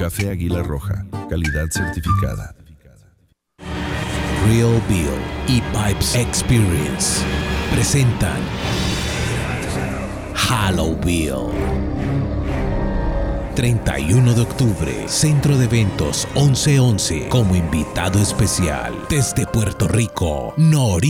Café Águila Roja, calidad certificada. Real Bill y Pipes Experience presentan Halloween. 31 de octubre, Centro de Eventos 1111, como invitado especial desde Puerto Rico, Nori.